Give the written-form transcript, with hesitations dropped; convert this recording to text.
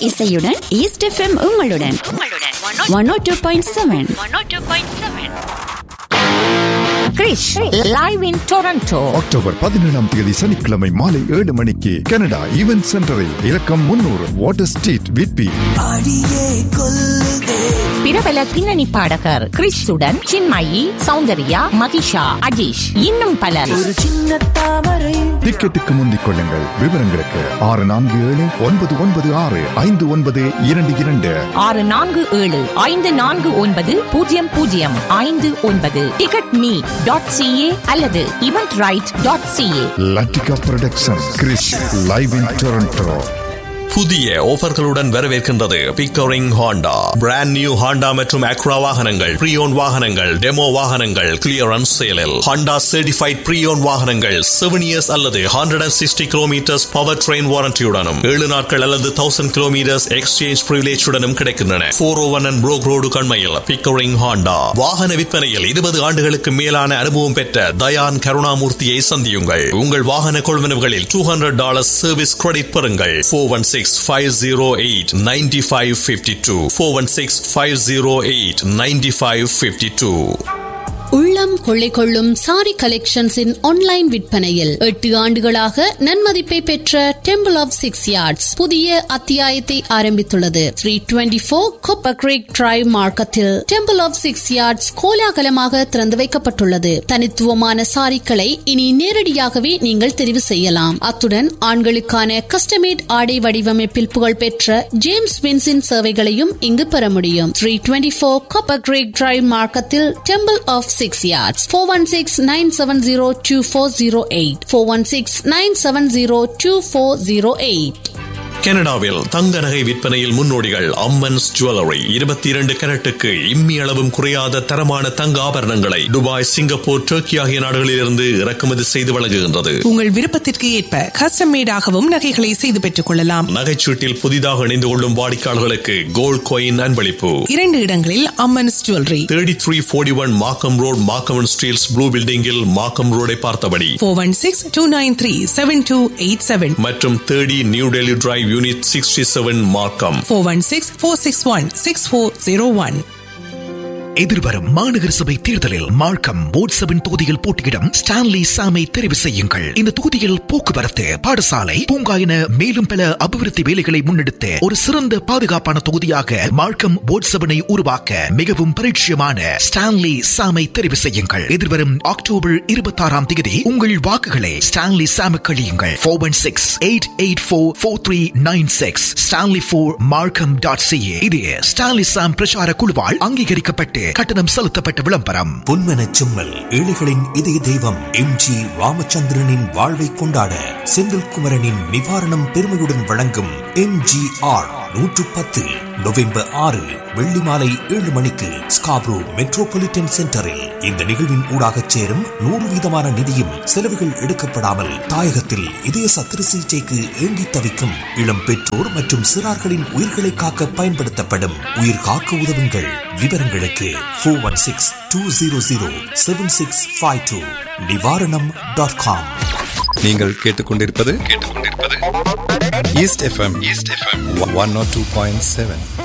இசையுடன் east FM உங்களுடன் 102.7. Krish live in Toronto October 17 சனிக்கிழமை மாலை 7 மணிக்கு கனடா ஈவென்ட் சென்டரில் இலக்கம் 300 வாட்டர் ஸ்ட்ரீட் விட்பி. பிரபல பின்னணி பாடகர் கிறிஷுடன் சின்மயி, சௌந்தர்யா, மகிஷா, அஜீஷ் இன்னும் பலர். டிக்கெட்டுக்கு முந்திக் கொள்ளுங்கள். விவரங்களுக்கு 6479965922 6475490059. ticketme.ca அல்லது eventbrite.ca. Latika production Chris live in Toronto. புதிய ஆஃபர்களுடன் வரவேற்கின்றது Pickering Honda. Brand new Honda மற்றும் அக்ரா வாகனங்கள், ப்ரீயோன் வாகனங்கள், டெமோ வாகனங்கள் கிளியரன்ஸ் சேலில். ஹாண்டா சர்டிஃபைட் ப்ரீயோன் வாகனங்கள் 7 years அல்லது 160 kilometers பவர் ட்ரெயின் வாரண்டியுடனும் 7 நாட்கள் அல்லது 1000 kilometers எக்ஸ்சேஞ்ச் பிரிவிலேஜுடனும் கிடைக்கின்றன. 401 and Brook Road கண்மையில் Pickering Honda. வாகன விற்பனையில் 20 ஆண்டுகளுக்கு மேலான அனுபவம் பெற்ற தயான் கருணாமூர்த்தியை சந்தியுங்கள். உங்கள் வாகன கொள்வனவுகளில் $200 சர்வீஸ் கிரெடிட் பெறுங்கள். 416-508-9552 416-508-9552. உள்ளம் கொள்ளை கொள்ளும் சாரி கலெக்ஷன்ஸின் ஆன்லைன் விற்பனையில் 8 ஆண்டுகளாக நன்மதிப்பை பெற்ற டெம்பிள் ஆஃப் 6 yards புதிய அத்தியாயத்தை ஆரம்பித்துள்ளது. 324 Copper Creek Drive மார்க்கத்தில் டெம்பிள் ஆஃப் 6 yards கோலாகலமாக திறந்து வைக்கப்பட்டுள்ளது. தனித்துவமான சாரிகளை இனி நேரடியாகவே நீங்கள் தெரிவு செய்யலாம். அத்துடன் ஆண்களுக்கான கஸ்டமேட் ஆடை வடிவமைப்பில் புகழ்பெற்ற ஜேம்ஸ் வின்ஸின் சேவைகளையும் இங்கு பெற முடியும். 324 Copper Creek Drive மார்க்கத்தில் டெம்பிள் ஆஃப் 6 yards. 416-970-2408 416-970-2408. கனடாவில் தங்க நகை விற்பனையில் முன்னோடிகள் அம்மன்ஸ் ஜுவல்லரி. 22 கரட்டுக்கு இம்மி அளவும் குறையாத தரமான தங்க ஆபரணங்களை துபாய், சிங்கப்பூர், டர்க்கி ஆகிய நாடுகளிலிருந்து இறக்குமதி செய்து வழங்குகின்றது. உங்கள் விருப்பத்திற்கு ஏற்ப கஸ்டம் மேடாகவும் நகைகளை செய்து பெற்றுக் கொள்ளலாம். நகைச்சீட்டில் புதிதாக இணைந்து கொள்ளும் வாடிக்கையாளர்களுக்கு கோல்ட் காயின் அன்பளிப்பு. 2 இடங்களில் அம்மன்ஸ் ஜுவல்லரி. 3341 மார்க்கம் ரோட், மார்க்கம் ஸ்டீல்ஸ் ப்ளூ பில்டிங்கில் மார்க்கம் ரோடை பார்த்தபடி. 416-293-7287 மற்றும் 30 நியூ டெல்லி டிரைவ் யூனிட் 67 மார்க்கம். 416-461-6401. எதிர்வரும் மாநகர சபை தேர்தலில் மார்க்கம் வார்டு 7 தொகுதியில் போட்டியிடும் ஸ்டான்லி சாமை தெரிவு செய்யுங்கள். இந்த தொகுதியில் போக்குவரத்து, பாடசாலை, பூங்கா என மேலும் பல அபிவிருத்தி வேலைகளை முன்னெடுத்து ஒரு சிறந்த பாதுகாப்பான தொகுதியாக மார்க்கம் வார்டு 7 உருவாக்க மிகவும் பரிச்சயமான ஸ்டான்லி சாமை தெரிவு செய்யுங்கள். எதிர்வரும் அக்டோபர் 26 உங்கள் வாக்குகளை ஸ்டான்லி சாமுக்கு அளியுங்கள். 416-884-4396 stanley4markham.ca. இது ஸ்டான்லி சாம் பிரச்சார குழுவால் அங்கீகரிக்கப்பட்டு கட்டணம் செலுத்தப்பட்ட விளம்பரம். பொன்மனச் செம்மல், ஏழைகளின் இதய தெய்வம் MG ராமச்சந்திரனின் வாழ்வை கொண்டாட செந்தில்குமரனின் நிவாரணம் பெருமையுடன் வழங்கும் MGR 110 நவம்பர் 6 வெள்ளி மாலை 7 மணிக்கு ஸ்காப்ரோ மெட்ரோபாலிட்டன் சென்டரில். இந்த நிகழ்வின் ஊடாக சேரும் 100% நிதியும் செலவுகள் எடுக்கப்படாமல் தாயகத்தில் இதய சத்திர சிகிச்சைக்கு ஏங்கி தவிக்கும் இளம் பெற்றோர் மற்றும் சிறார்களின் உயிர்களை காக்க பயன்படுத்தப்படும். உயிர் காக்க உதவுங்கள். விவரங்களுக்கு 416-200-7652 நிவாரணம்.com. நீங்கள் கேட்டுக்கொண்டிருப்பது ஈஸ்ட் எஃப்எம் 102.7.